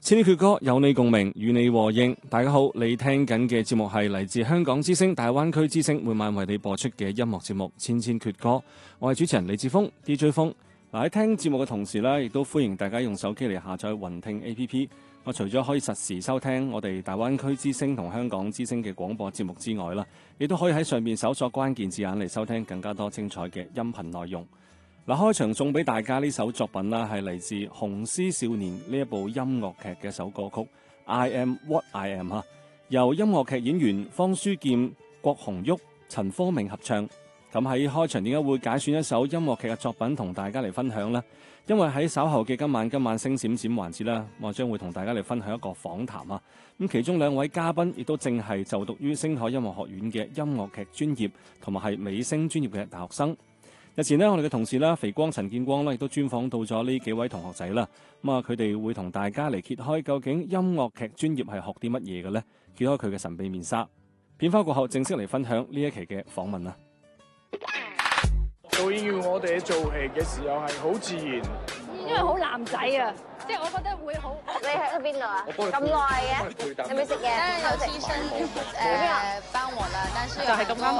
千禧闕歌有你共鳴，與你和應。大家好，你聽緊嘅節目係嚟自香港之聲、大灣區之聲每晚為你播出嘅音樂節目《千禧闕歌》。我係主持人李志峰 DJ 峰。喺聽節目嘅同時咧，亦都歡迎大家用手機嚟下載雲聽 APP。我除咗可以實時收聽我哋大灣區之聲同香港之聲嘅廣播節目之外啦，亦都可以喺上面搜索關鍵字眼嚟收聽更加多精彩嘅音頻內容。嗱，開場送俾大家呢首作品啦，係嚟自《雄獅少年》呢一部音樂劇嘅一首歌曲《I Am What I Am》啊，由音樂劇演員方書劍、郭紅旭、陳科明合唱。咁喺開場點解會揀選一首音樂劇嘅作品同大家嚟分享呢？因為喺稍後嘅今晚星閃閃環節啦，我將會同大家嚟分享一個訪談啊。咁其中兩位嘉賓亦都正係就讀於星海音樂學院嘅音樂劇專業同埋係美聲專業嘅大學生。日前呢，我哋嘅同事啦，肥光陳建光啦，亦都專訪到咗呢幾位同學仔啦。咁啊，佢哋會同大家嚟揭開究竟音樂劇專業係學啲乜嘢嘅呢？揭開佢嘅神秘面紗。片花過後，正式嚟分享呢一期嘅訪問啦。 導演要我哋做戲嘅時候係好自然， 因為好男仔啊，即係我覺得會好。 你喺邊度啊？咁耐嘅，有冇食嘢？ 有醫生幫我啦，但是就係咁啱